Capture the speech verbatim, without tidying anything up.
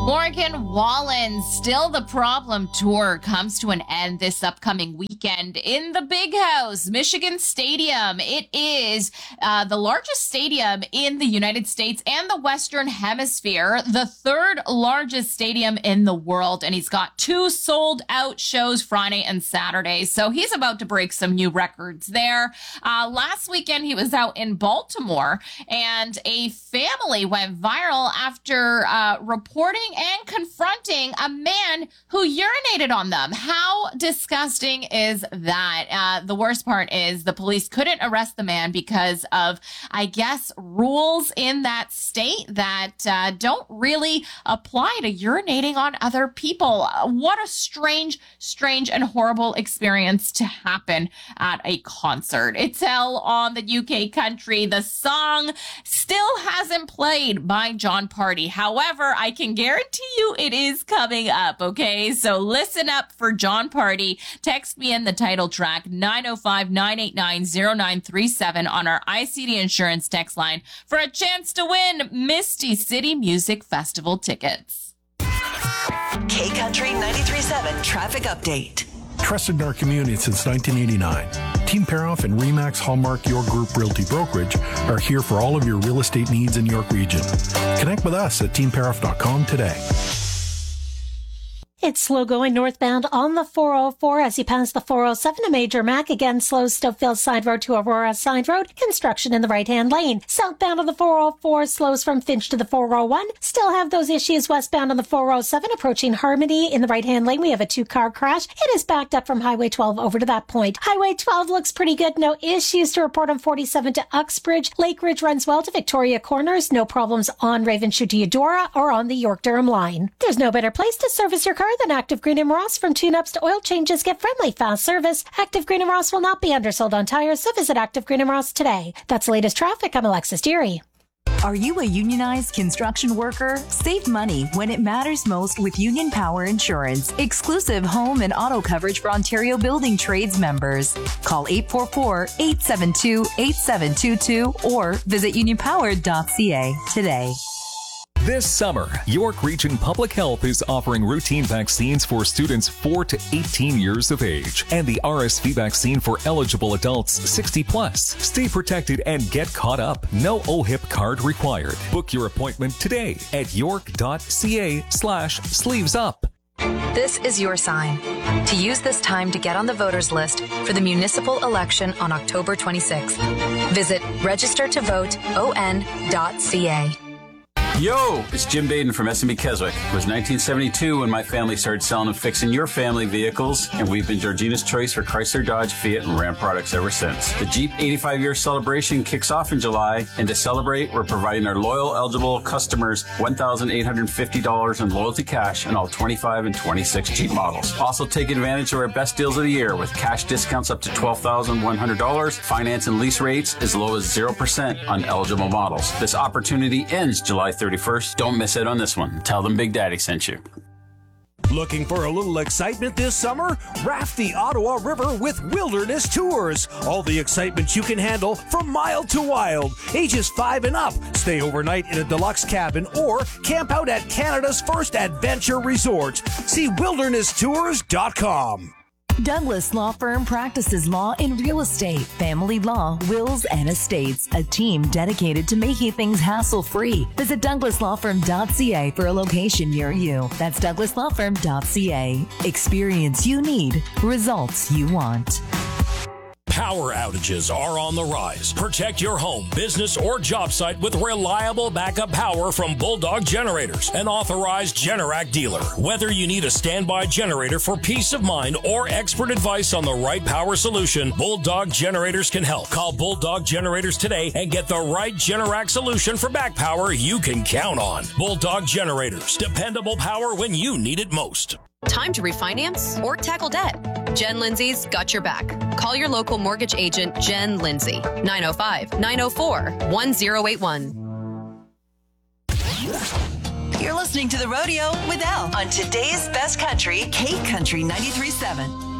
Morgan Wallen, Still the Problem tour comes to an end this upcoming weekend in the Big House, Michigan Stadium. It is uh, the largest stadium in the United States and the Western Hemisphere, the third largest stadium in the world, and he's got two sold out shows Friday and Saturday, so he's about to break some new records there. Uh, last weekend, he was out in Baltimore, and a family went viral after uh, reporting and confronting a man who urinated on them. How disgusting is that? Uh, the worst part is the police couldn't arrest the man because of, I guess, rules in that state that uh, don't really apply to urinating on other people. What a strange, strange and horrible experience to happen at a concert. Itzel on the U K country. The song still hasn't played by Jon Pardi. However, I can guarantee you it is coming up, okay? So listen up for Jon Pardi. Text me in the title track, nine oh five, nine eight nine, oh nine three seven on our I C D Insurance text line for a chance to win Misty City Music Festival tickets. K Country ninety-three point seven traffic update. Trusted in our community since nineteen eighty-nine. Team Paroff and Remax Hallmark Your Group Realty Brokerage are here for all of your real estate needs in York Region. Connect with us at team paroff dot com today. It's slow going northbound on the four oh four as you pass the four oh seven, a major Mac. Again, slow Stouffville Side Road to Aurora Side Road. Construction in the right-hand lane. Southbound on the four oh four slows from Finch to the four oh one. Still have those issues westbound on the four oh seven approaching Harmony in the right-hand lane. We have a two-car crash. It is backed up from Highway twelve over to that point. Highway twelve looks pretty good. No issues to report on forty-seven to Uxbridge. Lake Ridge runs well to Victoria Corners. No problems on Ravenshoe to Eudora or on the York-Durham line. There's no better place to service your car than Active Green and Ross. From tune-ups to oil changes, get friendly, fast service. Active Green and Ross will not be undersold on tires, so visit Active Green and Ross today. That's the latest traffic. I'm Alexis Deary. Are you a unionized construction worker? Save money when it matters most with Union Power Insurance. Exclusive home and auto coverage for Ontario Building Trades members. Call eight four four, eight seven two, eight seven two two or visit union power dot c a today. This summer, York Region Public Health is offering routine vaccines for students four to eighteen years of age and the R S V vaccine for eligible adults sixty plus. Stay protected and get caught up. No O H I P card required. Book your appointment today at york dot c a slash sleeves up. This is your sign to use this time to get on the voters list for the municipal election on October twenty-sixth. Visit register to vote o n dot c a. Yo, it's Jim Baden from S and B Keswick. It was nineteen seventy-two when my family started selling and fixing your family vehicles, and we've been Georgina's choice for Chrysler, Dodge, Fiat, and Ram products ever since. The Jeep eighty-five year celebration kicks off in July, and to celebrate, we're providing our loyal, eligible customers one thousand eight hundred fifty dollars in loyalty cash on all twenty-five and twenty-six Jeep models. Also, take advantage of our best deals of the year with cash discounts up to twelve thousand one hundred dollars, finance and lease rates as low as zero percent on eligible models. This opportunity ends July thirty-first. Don't miss it on this one. Tell them Big Daddy sent you. Looking for a little excitement this summer? Raft the Ottawa River with Wilderness Tours. All the excitement you can handle from mild to wild. Ages five and up. Stay overnight in a deluxe cabin or camp out at Canada's first adventure resort. See wilderness tours dot com. Douglas Law Firm practices law in real estate, family law, wills, and estates. A team dedicated to making things hassle-free. Visit douglas law firm dot c a for a location near you. That's douglas law firm dot c a. Experience you need, results you want. Power outages are on the rise. Protect your home, business, or job site with reliable backup power from Bulldog Generators, an authorized Generac dealer. Whether you need a standby generator for peace of mind or expert advice on the right power solution, Bulldog Generators can help. Call Bulldog Generators today and get the right Generac solution for back power you can count on. Bulldog Generators, dependable power when you need it most. Time to refinance or tackle debt? Jen Lindsay's got your back. Call your local mortgage agent, Jen Lindsay, nine oh five, nine oh four, one oh eight one. You're listening to The Rodeo with Elle on today's best country, K Country ninety-three point seven.